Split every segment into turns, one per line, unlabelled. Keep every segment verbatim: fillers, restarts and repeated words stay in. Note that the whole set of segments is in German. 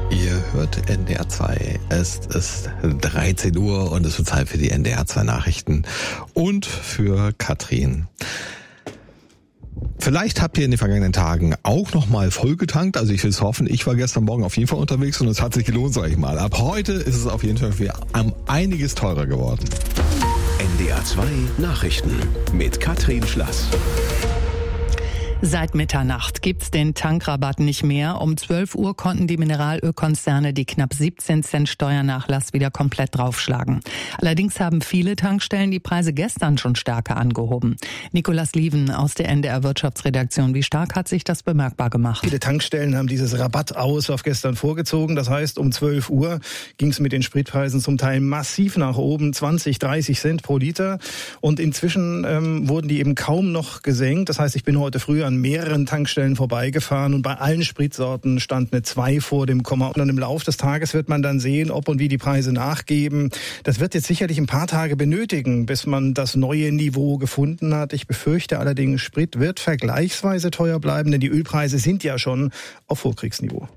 Ihr hört N D R zwei. Es ist dreizehn Uhr und es wird Zeit für die N D R zwei Nachrichten und für Katrin. Vielleicht habt ihr in den vergangenen Tagen auch noch mal vollgetankt. Also ich will es hoffen, ich war gestern Morgen auf jeden Fall unterwegs und es hat sich gelohnt, sag ich mal. Ab heute ist es auf jeden Fall für um einiges teurer geworden.
N D R zwei Nachrichten mit Katrin Schlass.
Seit Mitternacht gibt's den Tankrabatt nicht mehr. Um zwölf Uhr konnten die Mineralölkonzerne die knapp siebzehn Cent Steuernachlass wieder komplett draufschlagen. Allerdings haben viele Tankstellen die Preise gestern schon stärker angehoben. Nikolas Lieven aus der N D R Wirtschaftsredaktion. Wie stark hat sich das bemerkbar gemacht?
Viele Tankstellen haben dieses Rabatt aus auf gestern vorgezogen. Das heißt, um zwölf Uhr ging's mit den Spritpreisen zum Teil massiv nach oben. zwanzig, dreißig Cent pro Liter. Und inzwischen ähm, wurden die eben kaum noch gesenkt. Das heißt, ich bin heute früh an mehreren Tankstellen vorbeigefahren und bei allen Spritsorten stand eine zwei vor dem Komma. Und dann im Laufe des Tages wird man dann sehen, ob und wie die Preise nachgeben. Das wird jetzt sicherlich ein paar Tage benötigen, bis man das neue Niveau gefunden hat. Ich befürchte allerdings, Sprit wird vergleichsweise teuer bleiben, denn die Ölpreise sind ja schon auf Vorkriegsniveau.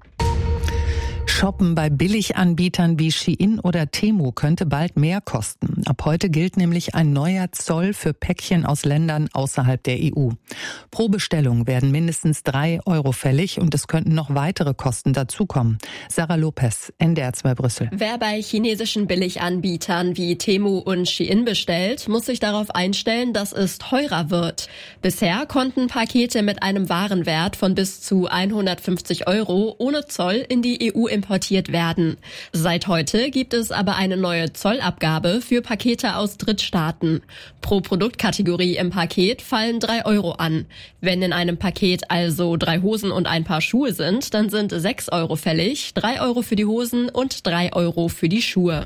Shoppen bei Billiganbietern wie Shein oder Temu könnte bald mehr kosten. Ab heute gilt nämlich ein neuer Zoll für Päckchen aus Ländern außerhalb der E U. Pro Bestellung werden mindestens drei Euro fällig und es könnten noch weitere Kosten dazukommen. Sarah Lopez, N D R zwei Brüssel.
Wer bei chinesischen Billiganbietern wie Temu und Shein bestellt, muss sich darauf einstellen, dass es teurer wird. Bisher konnten Pakete mit einem Warenwert von bis zu hundertfünfzig Euro ohne Zoll in die E U importiert werden. Seit heute gibt es aber eine neue Zollabgabe für Pakete aus Drittstaaten. Pro Produktkategorie im Paket fallen drei Euro an. Wenn in einem Paket also drei Hosen und ein Paar Schuhe sind, dann sind sechs Euro fällig, drei Euro für die Hosen und drei Euro für die Schuhe.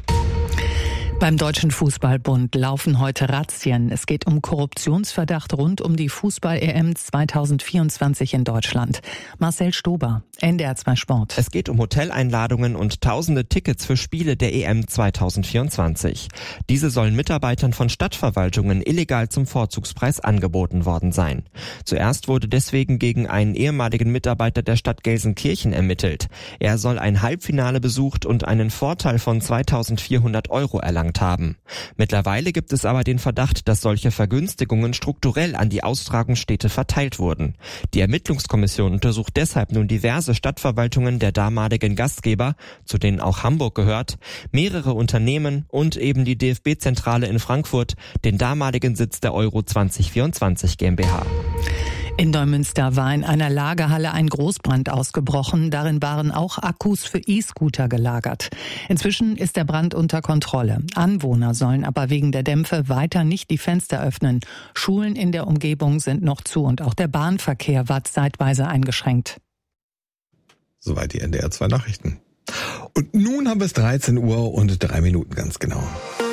Beim Deutschen Fußballbund laufen heute Razzien. Es geht um Korruptionsverdacht rund um die Fußball-E M zweitausendvierundzwanzig in Deutschland. Marcel Stober, N D R zwei Sport.
Es geht um Hoteleinladungen und tausende Tickets für Spiele der E M zweitausendvierundzwanzig. Diese sollen Mitarbeitern von Stadtverwaltungen illegal zum Vorzugspreis angeboten worden sein. Zuerst wurde deswegen gegen einen ehemaligen Mitarbeiter der Stadt Gelsenkirchen ermittelt. Er soll ein Halbfinale besucht und einen Vorteil von zweitausendvierhundert Euro erlangt haben. Mittlerweile gibt es aber den Verdacht, dass solche Vergünstigungen strukturell an die Austragungsstädte verteilt wurden. Die Ermittlungskommission untersucht deshalb nun diverse Stadtverwaltungen der damaligen Gastgeber, zu denen auch Hamburg gehört, mehrere Unternehmen und eben die D F B-Zentrale in Frankfurt, den damaligen Sitz der Euro zweitausendvierundzwanzig GmbH.
In Neumünster war in einer Lagerhalle ein Großbrand ausgebrochen. Darin waren auch Akkus für E-Scooter gelagert. Inzwischen ist der Brand unter Kontrolle. Anwohner sollen aber wegen der Dämpfe weiter nicht die Fenster öffnen. Schulen in der Umgebung sind noch zu und auch der Bahnverkehr war zeitweise eingeschränkt.
Soweit die N D R zwei Nachrichten. Und nun haben wir es dreizehn Uhr und drei Minuten ganz genau.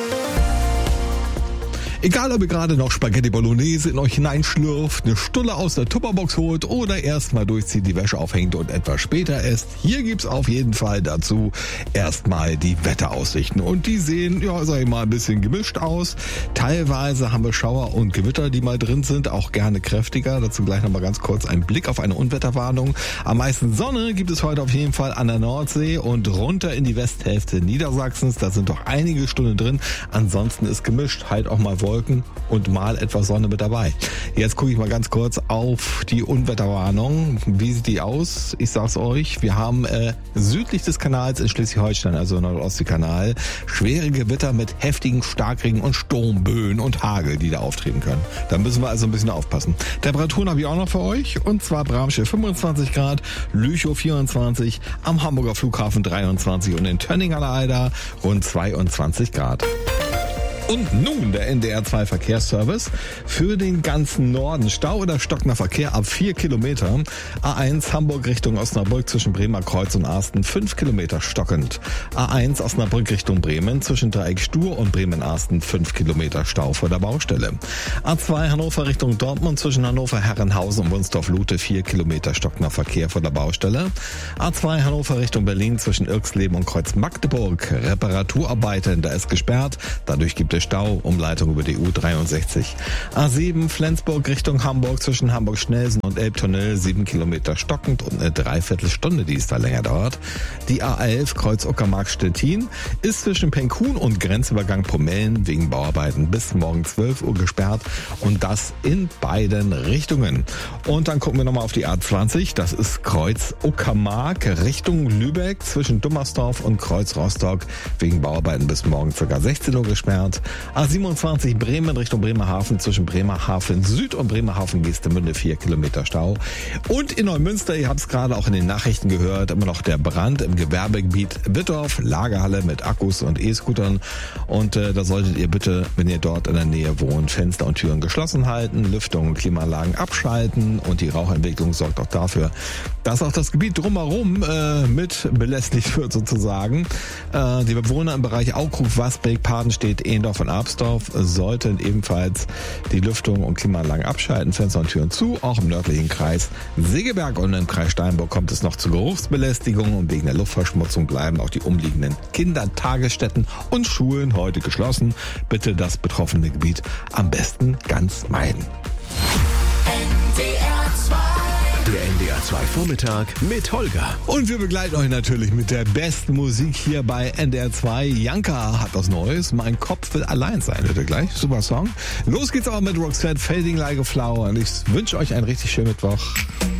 Egal, ob ihr gerade noch Spaghetti Bolognese in euch hineinschlürft, eine Stulle aus der Tupperbox holt oder erstmal durchzieht, die Wäsche aufhängt und etwas später esst, hier gibt's auf jeden Fall dazu erstmal die Wetteraussichten. Und die sehen, ja, sag ich mal, ein bisschen gemischt aus. Teilweise haben wir Schauer und Gewitter, die mal drin sind, auch gerne kräftiger. Dazu gleich nochmal ganz kurz ein Blick auf eine Unwetterwarnung. Am meisten Sonne gibt es heute auf jeden Fall an der Nordsee und runter in die Westhälfte Niedersachsens. Da sind doch einige Stunden drin. Ansonsten ist gemischt, halt auch mal Wolken und mal etwas Sonne mit dabei. Jetzt gucke ich mal ganz kurz auf die Unwetterwarnung. Wie sieht die aus? Ich sag's euch, wir haben äh, südlich des Kanals in Schleswig-Holstein, also Nordostseekanal, schwere Gewitter mit heftigen Starkregen und Sturmböen und Hagel, die da auftreten können. Da müssen wir also ein bisschen aufpassen. Temperaturen habe ich auch noch für euch, und zwar Bramsche fünfundzwanzig Grad, Lüchow vierundzwanzig, am Hamburger Flughafen dreiundzwanzig und in Tönning an der Eider rund zweiundzwanzig Grad. Und nun der N D R zwei Verkehrsservice für den ganzen Norden. Stau oder stockender Verkehr ab vier Kilometer. A eins Hamburg Richtung Osnabrück zwischen Bremer Kreuz und Arsten fünf Kilometer stockend. A eins Osnabrück Richtung Bremen zwischen Dreieck Stur und Bremen-Arsten fünf Kilometer Stau vor der Baustelle. A zwei Hannover Richtung Dortmund zwischen Hannover Herrenhausen und Wunsdorf-Lute vier Kilometer stockender Verkehr vor der Baustelle. A zwei Hannover Richtung Berlin zwischen Irksleben und Kreuz Magdeburg. Reparaturarbeiten, da ist gesperrt. Dadurch gibt es Kilometer Stau, Umleitung über die U dreiundsechzig. A sieben Flensburg Richtung Hamburg zwischen Hamburg-Schnelsen und Elbtunnel, sieben Kilometer stockend und eine Dreiviertelstunde, die es da länger dauert. Die A elf Kreuz Uckermark-Stettin ist zwischen Penkhuhn und Grenzübergang Pomellen wegen Bauarbeiten bis morgen zwölf Uhr gesperrt und das in beiden Richtungen. Und dann gucken wir nochmal auf die A zwanzig, das ist Kreuz Uckermark Richtung Lübeck zwischen Dummersdorf und Kreuz Rostock wegen Bauarbeiten bis morgen ca. sechzehn Uhr gesperrt. A siebenundzwanzig Bremen Richtung Bremerhaven zwischen Bremerhaven Süd und Bremerhaven Geestemünde vier Kilometer Stau. Und in Neumünster, ihr habt es gerade auch in den Nachrichten gehört, immer noch der Brand im Gewerbegebiet Wittorf, Lagerhalle mit Akkus und E-Scootern. Und äh, da solltet ihr bitte, wenn ihr dort in der Nähe wohnt, Fenster und Türen geschlossen halten, Lüftung und Klimaanlagen abschalten und die Rauchentwicklung sorgt auch dafür, dass auch das Gebiet drumherum äh, mit belästigt wird sozusagen. Äh, die Bewohner im Bereich Aukrug, Wasbeck, Padenstedt, Ehendorf und Absdorf sollten ebenfalls die Lüftung und Klimaanlagen abschalten, Fenster und Türen zu. Auch im nördlichen Kreis Segeberg und im Kreis Steinburg kommt es noch zu Geruchsbelästigung und wegen der Luftverschmutzung bleiben auch die umliegenden Kindertagesstätten und Schulen heute geschlossen. Bitte das betroffene Gebiet am besten ganz meiden.
Der N D R zwei Vormittag mit Holger.
Und wir begleiten euch natürlich mit der besten Musik hier bei N D R zwei. Janka hat was Neues. Mein Kopf will allein sein. Hört ihr gleich? Super Song. Los geht's aber mit Roxette, Fading Like a Flower. Und ich wünsche euch einen richtig schönen Mittwoch.